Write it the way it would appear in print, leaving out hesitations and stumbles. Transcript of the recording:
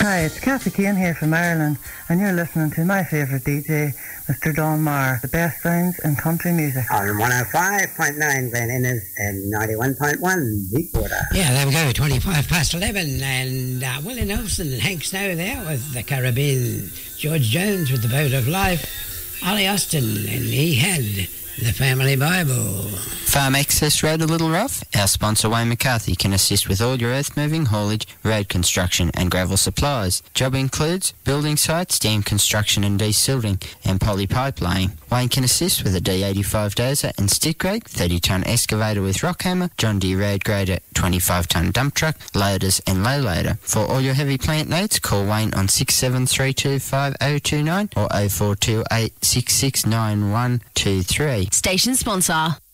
Hi, it's Kathy Keane here from Ireland, and you're listening to my favourite DJ, Mr. Don Marr, the best sounds in country music. On 105.9 Glen Innes and 91.1 Deepwater. Yeah, there we go, 11, and Willie Nelson and Hank Snow there with the Caribbean, George Jones with the Boat of Life, Ollie Austin, and he had the Family Bible. Farm Access Road a little rough? Our sponsor Wayne McCarthy can assist with all your earth moving, haulage, road construction and gravel supplies. Job includes building sites, dam construction and desilting and poly pipe laying. Wayne can assist with a D85 dozer and stick rake, 30-tonne excavator with rock hammer, John Deere road grader, 25-tonne dump truck, loaders and low loader. For all your heavy plant needs, call Wayne on 67325029 or 0428 669123. Station sponsor.